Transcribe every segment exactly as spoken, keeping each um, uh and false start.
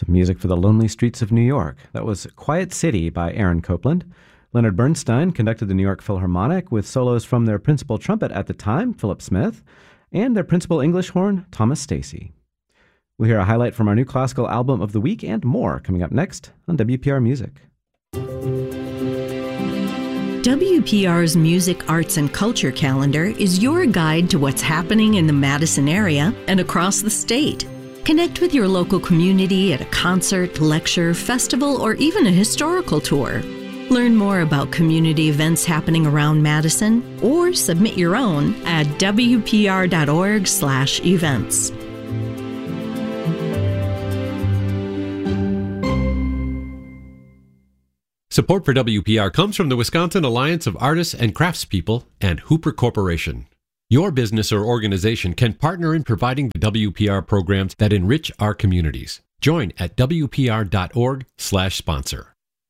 Some music for the lonely streets of New York. That was Quiet City by Aaron Copland. Leonard Bernstein conducted the New York Philharmonic with solos from their principal trumpet at the time, Philip Smith, and their principal English horn, Thomas Stacy. We'll hear a highlight from our new classical album of the week and more coming up next on W P R Music. W P R's Music, Arts, and Culture calendar is your guide to what's happening in the Madison area and across the state. Connect with your local community at a concert, lecture, festival, or even a historical tour. Learn more about community events happening around Madison or submit your own at W P R dot org slash events. Support for W P R comes from the Wisconsin Alliance of Artists and Craftspeople and Hooper Corporation. Your business or organization can partner in providing the W P R programs that enrich our communities. Join at W P R dot org slash sponsor.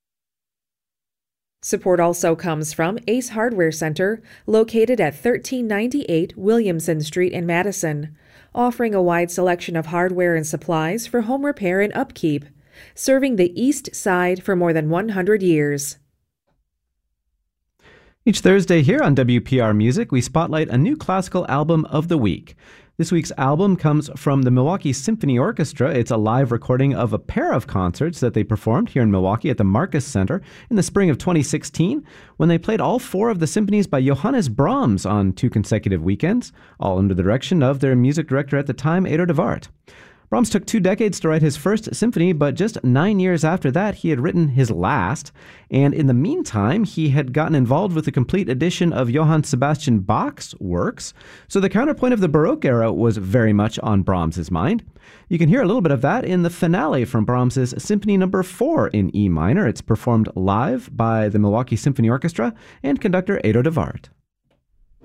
Support also comes from Ace Hardware Center, located at thirteen ninety-eight Williamson Street in Madison, offering a wide selection of hardware and supplies for home repair and upkeep, serving the East Side for more than one hundred years. Each Thursday here on W P R Music, we spotlight a new classical album of the week. This week's album comes from the Milwaukee Symphony Orchestra. It's a live recording of a pair of concerts that they performed here in Milwaukee at the Marcus Center in the spring of twenty sixteen, when they played all four of the symphonies by Johannes Brahms on two consecutive weekends, all under the direction of their music director at the time, Edo de Waart. Brahms took two decades to write his first symphony, but just nine years after that, he had written his last. And in the meantime, he had gotten involved with the complete edition of Johann Sebastian Bach's works. So the counterpoint of the Baroque era was very much on Brahms's mind. You can hear a little bit of that in the finale from Brahms's Symphony Number four in E minor. It's performed live by the Milwaukee Symphony Orchestra and conductor Edo de Waart.